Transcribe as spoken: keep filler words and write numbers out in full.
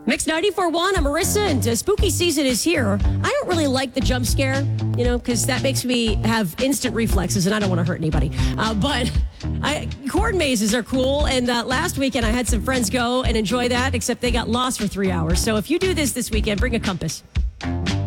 Mix ninety-four point one, I'm Marissa, and uh, spooky season is here. I don't really like the jump scare, you know, because that makes me have instant reflexes, and I don't want to hurt anybody. Uh, but I, corn mazes are cool, and uh, last weekend I had some friends go and enjoy that, except they got lost for three hours. So if you do this this weekend, bring a compass.